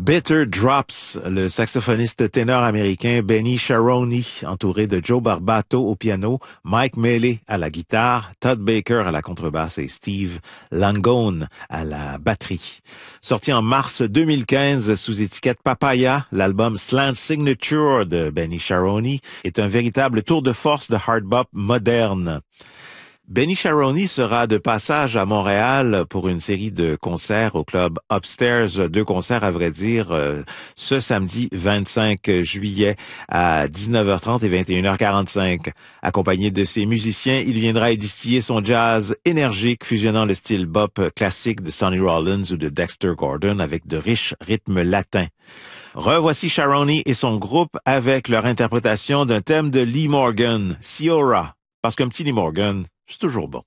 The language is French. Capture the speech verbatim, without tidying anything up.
Bitter Drops, le saxophoniste ténor américain Benny Charoni, entouré de Joe Barbato au piano, Mike Mealy à la guitare, Todd Baker à la contrebasse et Steve Langone à la batterie. Sorti en mars deux mille quinze sous étiquette Papaya, l'album Slant Signature de Benny Charoni est un véritable tour de force de hard bop moderne. Benny Charoni sera de passage à Montréal pour une série de concerts au club Upstairs, deux concerts à vrai dire, euh, ce samedi vingt-cinq juillet à dix-neuf heures trente et vingt et une heures quarante-cinq. Accompagné de ses musiciens, il viendra y distiller son jazz énergique fusionnant le style bop classique de Sonny Rollins ou de Dexter Gordon avec de riches rythmes latins. Revoici Charoni et son groupe avec leur interprétation d'un thème de Lee Morgan, Ciora, parce qu'un petit Lee Morgan, c'est toujours bon.